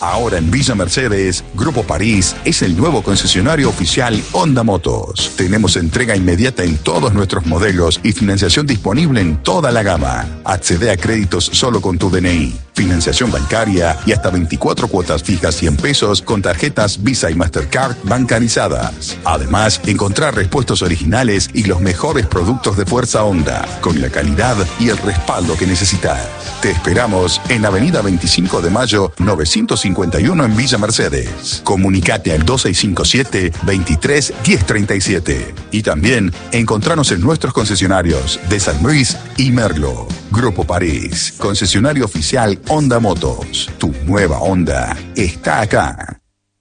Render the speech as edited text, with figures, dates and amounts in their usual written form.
Ahora en Villa Mercedes, Grupo París es el nuevo concesionario oficial Honda Motos. Tenemos entrega inmediata en todos nuestros modelos y financiación disponible en toda la gama. Accede a créditos solo con tu DNI, financiación bancaria y hasta 24 cuotas fijas 100 pesos con tarjetas Visa y Mastercard bancarizadas. Además, encontrar repuestos originales y los mejores productos de fuerza Honda, con la calidad y el respaldo que necesitas. Te esperamos en la avenida 25 de Mayo 951 en Villa Mercedes. Comunicate al 2657 23 1037 y también encontranos en nuestros concesionarios de San Luis y Merlo. Grupo París, concesionario oficial Honda Motos. Tu nueva Honda está acá.